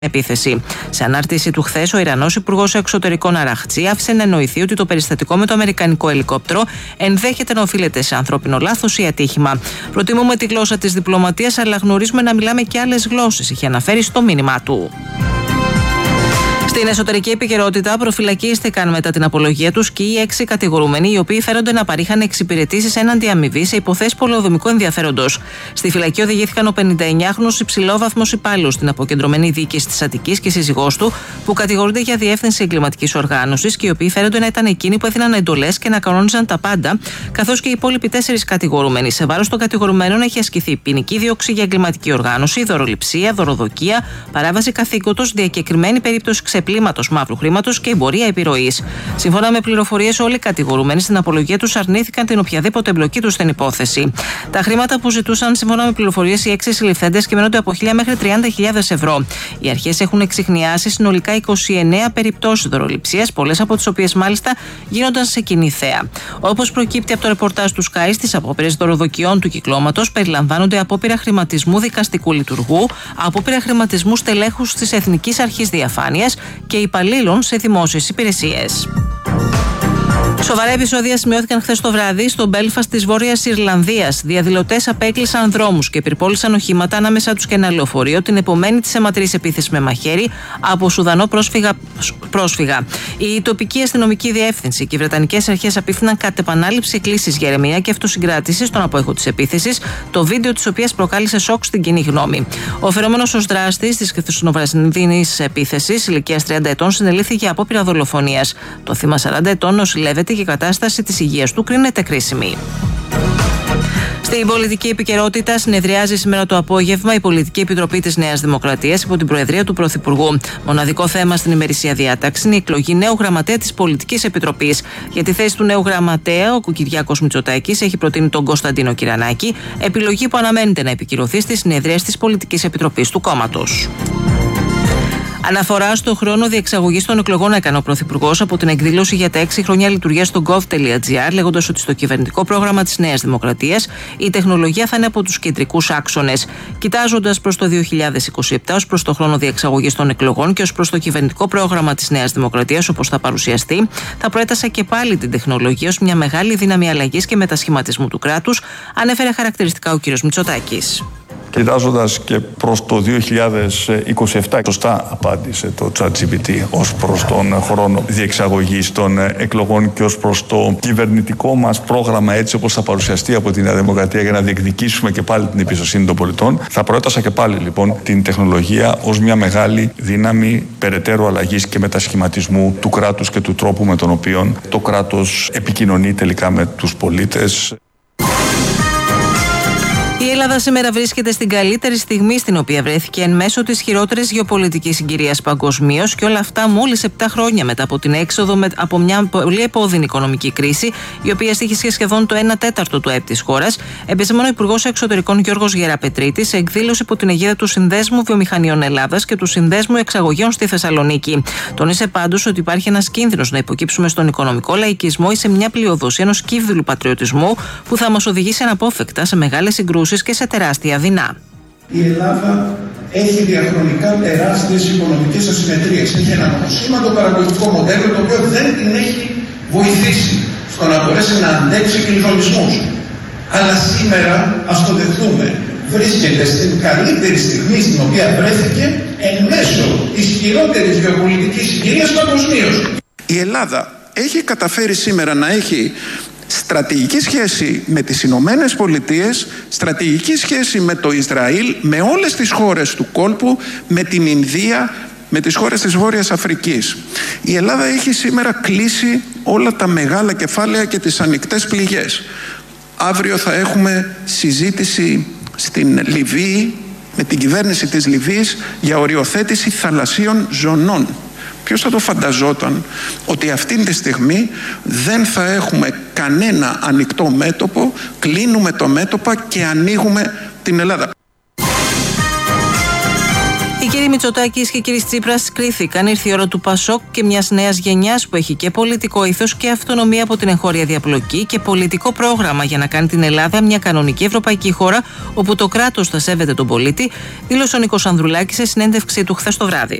επίθεση. Σε ανάρτηση του χθες, ο Ιρανός Υπουργός Εξωτερικών Αραχτζή άφησε να εννοηθεί ότι το περιστατικό με το αμερικανικό ελικόπτερο ενδέχεται να οφείλεται σε ανθρώπινο λάθος ή ατύχημα. Προτιμούμε τη γλώσσα της διπλωματίας, αλλά γνωρίζουμε να μιλάμε και άλλες γλώσσες, είχε αναφέρει στο μήνυμά του. Στην εσωτερική επικαιρότητα, προφυλακίστηκαν μετά την απολογία τους και οι 6 κατηγορούμενοι, οι οποίοι φέρονται να παρήχαν εξυπηρετήσεις έναντι αμοιβή σε υποθέσεις πολεοδομικού ενδιαφέροντος. Στη φυλακή οδηγήθηκαν ο 59χρονος υψηλόβαθμος υπάλληλος στην αποκεντρωμένη διοίκηση της Αττικής και σύζυγός του, που κατηγορούνται για διεύθυνση εγκληματικής οργάνωσης και οι οποίοι φέρονται να ήταν εκείνοι που έδιναν εντολές και να κανόνιζαν τα πάντα, καθώς και οι υπόλοιποι 4 κατηγορούμενοι. Σε βάρος των κατηγορουμένων έχει ασκηθεί ποινική δίωξη για εγκληματική οργάνωση, δωροληψία, δωροδοκία, παράβαση καθήκοντος, διακεκριμένη περίπτωση ξεπλήματος μαύρου χρήματος και εμπορία επιρροής. Σύμφωνα με πληροφορίες, όλοι οι κατηγορούμενοι στην απολογία τους αρνήθηκαν την οποιαδήποτε εμπλοκή τους στην υπόθεση. Τα χρήματα που ζητούσαν, σύμφωνα με πληροφορίες, οι 6 συλληφθέντες κυμαίνονται από 1.000 μέχρι 30.000 ευρώ. Οι αρχές έχουν εξιχνιάσει συνολικά 29 περιπτώσεις δωροληψίας, πολλές από τις οποίες μάλιστα γίνονταν σε κοινή θέα. Όπως προκύπτει από το ρεπορτάζ του Sky, στις απόπειρες δωροδοκιών του κυκλώματος περιλαμβάνονται απόπειρα χρηματισμού δικαστικού λειτουργού, απόπειρα χρηματισμού στελέχους της Εθνικής Αρχής Διαφάνειας και υπαλλήλων σε δημόσιες υπηρεσίες. Σοβαρά επεισόδια σημειώθηκαν χθες το βράδυ στο Μπέλφαστ της Βόρειας Ιρλανδίας. Διαδηλωτές απέκλεισαν δρόμους και πυρπόλησαν οχήματα, ανάμεσά τους και ένα λεωφορείο, την επομένη της αιματηρής επίθεσης με μαχαίρι από Σουδανό πρόσφυγα. Η τοπική αστυνομική διεύθυνση και οι Βρετανικές αρχές απίφθηναν κατ' επανάληψη εκκλήσεις για ηρεμία και αυτοσυγκράτηση στον απόϊχο της επίθεσης, το βίντεο της οποίας προκάλεσε σοκ στην κοινή γνώμη. Ο φερόμενος ως δράστης της χθεσινοβραδινής επίθεσης, ηλικίας 30 ετών, συνελήφθη για απόπειρα δολοφονίας. Το θύμα 40 ετών νοσηλεύεται και η κατάσταση της υγείας του κρίνεται κρίσιμη. Στην πολιτική επικαιρότητα, συνεδριάζει σήμερα το απόγευμα η Πολιτική Επιτροπή της Νέας Δημοκρατίας υπό την Προεδρία του Πρωθυπουργού. Μοναδικό θέμα στην ημερησία διάταξη είναι η εκλογή νέου γραμματέα της Πολιτικής Επιτροπής. Για τη θέση του νέου γραμματέα, ο Κυριάκος Μητσοτάκης έχει προτείνει τον Κωνσταντίνο Κυρανάκη, επιλογή που αναμένεται να επικυρωθεί στη συνεδρία της Πολιτικής Επιτροπής του κόμματος. Αναφορά στο χρόνο διεξαγωγής των εκλογών έκανε ο Πρωθυπουργός από την εκδήλωση για τα 6 χρόνια λειτουργίας στο gov.gr, λέγοντας ότι στο κυβερνητικό πρόγραμμα της Νέας Δημοκρατίας η τεχνολογία θα είναι από τους κεντρικούς άξονες. Κοιτάζοντας προς το 2027 ως προς το χρόνο διεξαγωγής των εκλογών και ως προς το κυβερνητικό πρόγραμμα της Νέας Δημοκρατίας, όπως θα παρουσιαστεί, θα προέτασα και πάλι την τεχνολογία ως μια μεγάλη δύναμη αλλαγής και μετασχηματισμού του κράτους, ανέφερε χαρακτηριστικά ο κ. Μητσοτάκης. Κοιτάζοντας και προς το 2027, σωστά απάντησε το ChatGPT ως προς τον χρόνο διεξαγωγής των εκλογών και ως προς το κυβερνητικό μας πρόγραμμα, έτσι όπως θα παρουσιαστεί από τη Νέα Δημοκρατία, για να διεκδικήσουμε και πάλι την εμπιστοσύνη των πολιτών. Θα προέτασα και πάλι λοιπόν την τεχνολογία ως μια μεγάλη δύναμη περαιτέρω αλλαγής και μετασχηματισμού του κράτους και του τρόπου με τον οποίο το κράτος επικοινωνεί τελικά με τους πολίτες. Η Ελλάδα σήμερα βρίσκεται στην καλύτερη στιγμή στην οποία βρέθηκε εν μέσω της χειρότερης γεωπολιτικής συγκυρίας παγκοσμίως, και όλα αυτά μόλις 7 χρόνια μετά από την έξοδο από μια πολύ επώδυνη οικονομική κρίση, η οποία στοίχησε σχεδόν το 1/4 του ΑΕΠ της χώρας, επεσήμανε ο Υπουργός Εξωτερικών Γιώργος Γεραπετρίτης σε εκδήλωση υπό την αιγίδα του Συνδέσμου Βιομηχανιών Ελλάδας και του Συνδέσμου Εξαγωγέων στη Θεσσαλονίκη. Τόνισε πάντως ότι υπάρχει ένας κίνδυνος να υποκύψουμε στον οικονομικό λαϊκισμό ή σε μια πλειοδοσία ενός κύβδηλου πατριωτισμού που θα μας οδηγήσει αναπόφευκτα σε μεγάλες συγκρούσεις και σε τεράστια δεινά. Η Ελλάδα έχει διαχρονικά τεράστιες οικονομικές ασυμμετρίες. Έχει ένα μονοσήμαντο παραγωγικό μοντέλο το οποίο δεν την έχει βοηθήσει στο να μπορέσει να αντέξει κλειδονισμούς. Αλλά σήμερα, ας το δεχτούμε, βρίσκεται στην καλύτερη στιγμή στην οποία βρέθηκε εν μέσω της χειρότερης γεωπολιτικής συγκυρίας παγκοσμίως. Η Ελλάδα έχει καταφέρει σήμερα να έχει στρατηγική σχέση με τις Ηνωμένες Πολιτείες, στρατηγική σχέση με το Ισραήλ, με όλες τις χώρες του κόλπου, με την Ινδία, με τις χώρες της Βόρειας Αφρικής. Η Ελλάδα έχει σήμερα κλείσει όλα τα μεγάλα κεφάλαια και τις ανοιχτές πληγές. Αύριο θα έχουμε συζήτηση στην Λιβύη, με την κυβέρνηση της Λιβύης, για οριοθέτηση θαλασσίων ζωνών. Ποιος θα το φανταζόταν ότι αυτήν τη στιγμή δεν θα έχουμε κανένα ανοιχτό μέτωπο, κλείνουμε το μέτωπα και ανοίγουμε την Ελλάδα. Η Κύριοι Μητσοτάκης και κύριοι Τσίπρας κρίθηκαν. Ήρθε η ώρα του Πασόκ και μιας νέας γενιάς που έχει και πολιτικό ήθος και αυτονομία από την εγχώρια διαπλοκή και πολιτικό πρόγραμμα για να κάνει την Ελλάδα μια κανονική ευρωπαϊκή χώρα όπου το κράτος θα σέβεται τον πολίτη, δήλωσε ο Νίκος Ανδρουλάκης σε συνέντευξή του χθες το βράδυ.